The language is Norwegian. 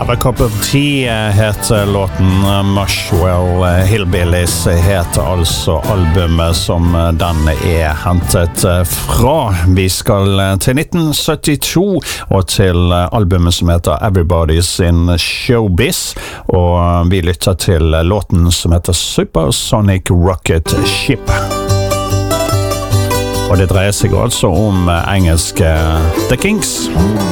a Cup of Tea heter låten. Mushwell Hillbillies heter altså albumet som den hentet fra. Vi skal til 1972 og til albumet som heter Everybody's in Showbiz, og vi lytter til låten som heter Supersonic Rocket Ship. Og det dreier seg altså om engelske The Kinks.